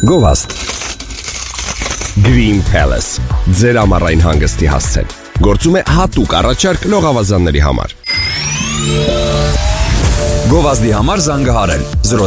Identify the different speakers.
Speaker 1: Գովազդ Green Palace ձեր ամառային հանգստի հասցեն գործում է հատուկ առաջարկ լողավազանների համար
Speaker 2: Գովազդի համար զանգահարել